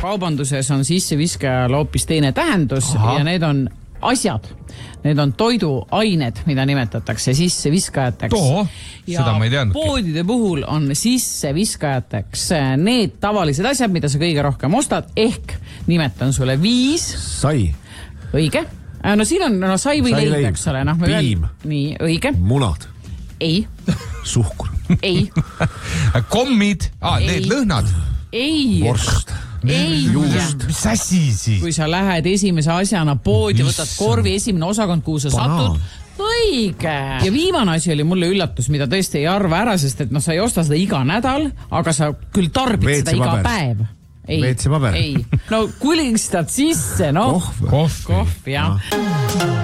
kaubanduses on sisseviskajal hoopis teine tähendus. Aha. Ja need on asjad. Need on toiduained, mida nimetatakse sisseviskajateks. Seda ma ei teadnud. Poodide puhul on sisseviskajateks need tavalised asjad, mida sa kõige rohkem ostad, ehk nimetan sulle 5. Sai. Õige. No siin on sai või leib, eks ole. Piim. Nii, õige. Munad. Ei. Suhkur. Ei. Kommid. Need lõhnad. Ei. Vorst. Ei. Mis asi siis? Kui sa lähed esimese asjana poodi, võtad korvi esimene osakond, kuhu sa satud. Õige. Ja viimane asi oli mulle üllatus, mida tõesti ei arva ära, sest et sa ei osta seda iga nädal, aga sa küll tarbid seda iga päev. WC-paber. Ei. No kulistad sisse, Kohv, jah.